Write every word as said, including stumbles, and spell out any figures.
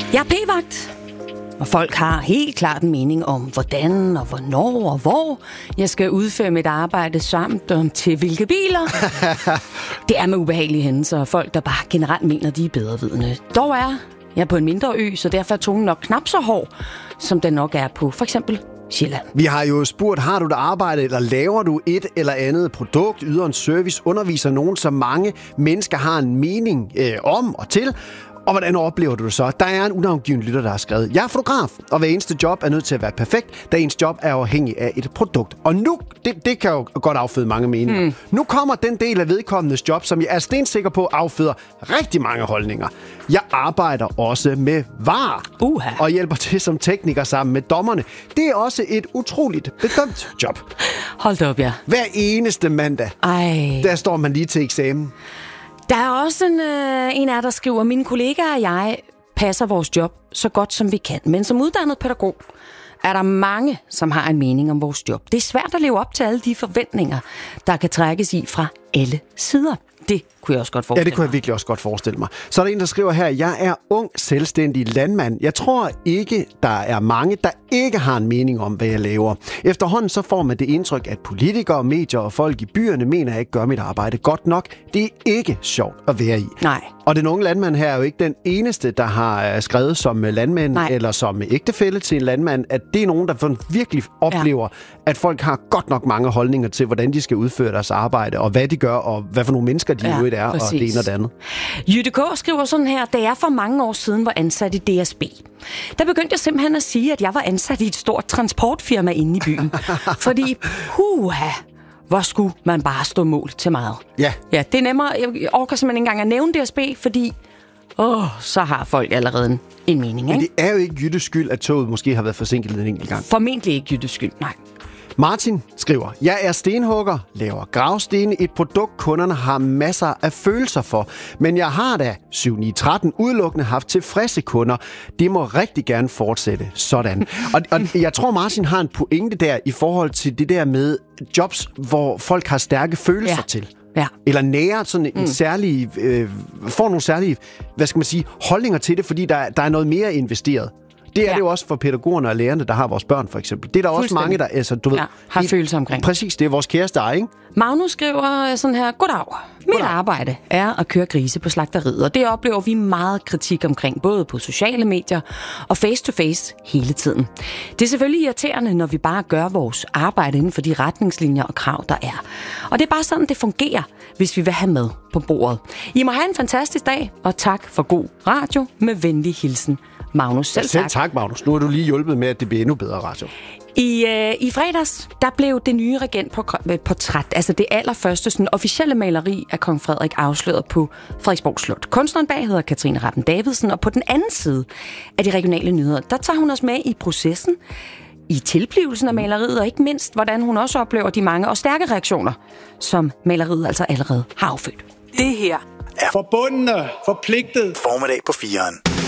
Jeg er p-vagt, og folk har helt klart en mening om, hvordan og hvornår og hvor jeg skal udføre mit arbejde samt om til hvilke biler. Det er med ubehagelige hændelser og folk, der bare generelt mener, de er bedrevidende. Dog er jeg på en mindre ø, så derfor er tonen nok knap så hård, som den nok er på for eksempel Sjælland. Vi har jo spurgt, har du et arbejde, eller laver du et eller andet produkt, yder en service, underviser nogen, som mange mennesker har en mening øh, om og til? Og hvordan oplever du det så? Der er en unavngiven lytter, der har skrevet: jeg er fotograf, og hver eneste job er nødt til at være perfekt, da ens job er afhængig af et produkt. Og nu, det, det kan jo godt afføde mange meninger. Hmm. Nu kommer den del af vedkommendes job, som jeg er stensikker på afføder rigtig mange holdninger. Jeg arbejder også med varer, Uha. og hjælper til som tekniker sammen med dommerne. Det er også et utroligt bedømt job. Hold da op, ja. Hver eneste mandag, Ej. der står man lige til eksamen. Der er også en, øh, en af der skriver: mine kollegaer og jeg passer vores job så godt som vi kan. Men som uddannet pædagog er der mange, som har en mening om vores job. Det er svært at leve op til alle de forventninger, der kan trækkes i fra alle sider. Det kunne jeg også godt forestille mig. Ja, det kunne jeg virkelig også godt forestille mig. Så er der en, der skriver her: jeg er ung, selvstændig landmand. Jeg tror ikke, der er mange, der ikke har en mening om, hvad jeg laver. Efterhånden så får man det indtryk, at politikere, medier og folk i byerne mener, at jeg ikke gør mit arbejde godt nok. Det er ikke sjovt at være i. Nej. Og den unge landmand her er jo ikke den eneste, der har skrevet som landmand Nej. eller som ægtefælle til en landmand, at det er nogen, der virkelig oplever, ja. at folk har godt nok mange holdninger til, hvordan de skal udføre deres arbejde, og hvad de gør, og hvad for nogle mennesker de ja, er, præcis. Og det ene og det andet. Jytte K. skriver sådan her: da jeg for mange år siden var ansat i D S B, der begyndte jeg simpelthen at sige, at jeg var ansat i et stort transportfirma inde i byen. Fordi, huha, hvor skulle man bare stå mål til meget. Ja. Ja, det er nemmere. Jeg orker simpelthen ikke engang at nævne D S B, fordi åh, så har folk allerede en, en mening, ikke? Men det er jo ikke Jyttes skyld, at toget måske har været forsinket en enkelt gang. Formentlig ikke Jyttes skyld, nej. Martin skriver: jeg er stenhugger, laver gravstene, et produkt kunderne har masser af følelser for. Men jeg har da syv ni tretten udelukkende haft tilfredse kunder. Det må rigtig gerne fortsætte sådan. og, og jeg tror, Martin har en pointe der i forhold til det der med jobs, hvor folk har stærke følelser ja. til. Ja. Eller nærer sådan en mm. særlig, øh, får nogle særlige, hvad skal man sige, holdninger til det, fordi der, der er noget mere investeret. Det er ja. det jo også for pædagogerne og lærerne, der har vores børn, for eksempel. Det er der også mange, der altså, du ved, ja, har det, følelser omkring. Præcis, det er vores kæreste, ikke? Magnus skriver sådan her: goddag. Mit Goddag. arbejde er at køre grise på slagteriet, og det oplever vi meget kritik omkring, både på sociale medier og face-to-face hele tiden. Det er selvfølgelig irriterende, når vi bare gør vores arbejde inden for de retningslinjer og krav, der er. Og det er bare sådan, det fungerer, hvis vi vil have med på bordet. I må have en fantastisk dag, og tak for god radio. Med venlig hilsen, Magnus. Selv, Selv tak. tak, Magnus. Nu har du lige hjulpet med, at det bliver endnu bedre radio. I, øh, I fredags, der blev det nye regentportræt, altså det allerførste sådan, officielle maleri af kong Frederik, afsløret på Frederiksborg Slot. Kunstneren bag hedder Katrine Rappen Davidsen, og på den anden side af de regionale nyheder, der tager hun os med i processen, i tilblivelsen af maleriet, og ikke mindst, hvordan hun også oplever de mange og stærke reaktioner, som maleriet altså allerede har affødt. Det her er forbundne, forpligtet formiddag på fireren.